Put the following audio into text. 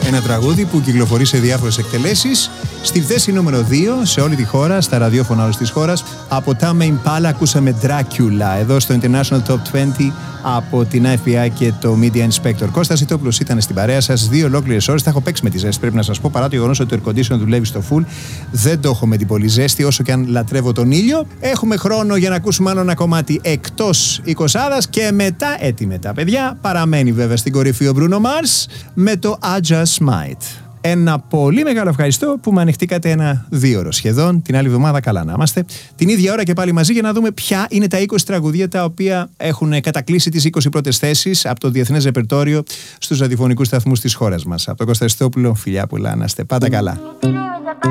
Ένα τραγούδι που κυκλοφορεί σε διάφορες εκτελέσεις. Στη θέση νούμερο 2 σε όλη τη χώρα, στα ραδιόφωνα όλης της χώρας. Από Tame Impala ακούσαμε Dracula. Εδώ στο International Top 20 από την FBI και το Media Inspector. Κώστας Ζητόπουλος ήταν στην παρέα σας 2 ολόκληρες ώρες. Θα έχω παίξει με τη ζέστη, πρέπει να σας πω, παρά το γεγονός ότι το air condition δουλεύει στο full. Δεν το έχω με την πολύ ζέστη, όσο και αν λατρεύω τον ήλιο. Έχουμε χρόνο για να ακούσουμε άλλο ένα κομμάτι εκτός 20 και μετά, έτοιμε τα παιδιά. Παραμένει βέβαια στην κορυφή ο Bruno Mars με το I Just Might. Ένα πολύ μεγάλο ευχαριστώ που με ανοιχτήκατε ένα 2ωρο σχεδόν. Την άλλη εβδομάδα καλά να είμαστε. Την ίδια ώρα και πάλι μαζί για να δούμε ποια είναι τα 20 τραγουδία τα οποία έχουν κατακλείσει τις 20 πρώτες θέσεις από το διεθνές ρεπερτόριο στους ραδιοφωνικούς σταθμούς της χώρας μας. Από τον Κώστα Ζητόπουλο, φιλιά πολλά, να είστε πάντα καλά.